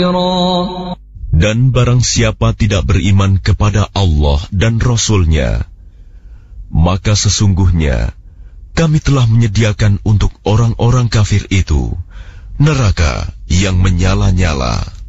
Dan barang siapa tidak beriman kepada Allah dan Rasul-Nya, maka sesungguhnya kami telah menyediakan untuk orang-orang kafir itu neraka yang menyala-nyala.